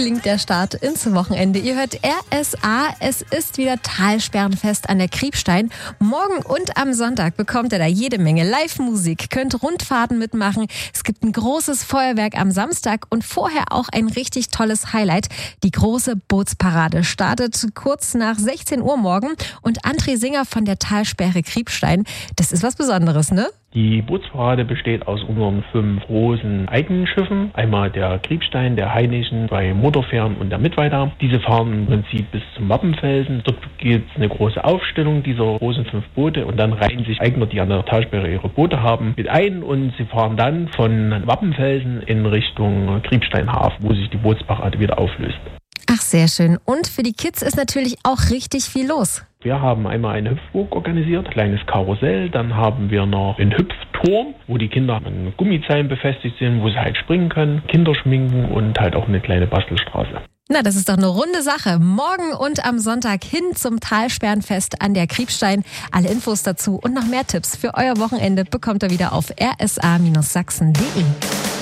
klingt der Start ins Wochenende. Ihr hört RSA, es ist wieder Talsperrenfest an der Kriebstein. Morgen und am Sonntag bekommt ihr da jede Menge Live-Musik, könnt Rundfahrten mitmachen. Es gibt ein großes Feuerwerk am Samstag und vorher auch ein richtig tolles Highlight. Die große Bootsparade startet kurz nach 16 Uhr morgen und André Singer von der Talsperre Kriebstein, das ist was Besonderes, ne? Die Bootsparade besteht aus unseren 5 großen eigenen Schiffen. Einmal der Kriebstein, der Hainischen, 2 Motorfähren und der Mittweiter. Diese fahren im Prinzip bis zum Wappenfelsen. Dort gibt es eine große Aufstellung dieser großen 5 Boote und dann reihen sich Eigner, die an der Talsperre ihre Boote haben, mit ein und sie fahren dann von Wappenfelsen in Richtung Kriebsteinhafen, wo sich die Bootsparade wieder auflöst. Ach, sehr schön. Und für die Kids ist natürlich auch richtig viel los. Wir haben einmal eine Hüpfburg organisiert, ein kleines Karussell. Dann haben wir noch einen Hüpfturm, wo die Kinder an Gummizeilen befestigt sind, wo sie halt springen können, Kinder schminken und halt auch eine kleine Bastelstraße. Na, das ist doch eine runde Sache. Morgen und am Sonntag hin zum Talsperrenfest an der Kriebstein. Alle Infos dazu und noch mehr Tipps für euer Wochenende bekommt ihr wieder auf rsa-sachsen.de.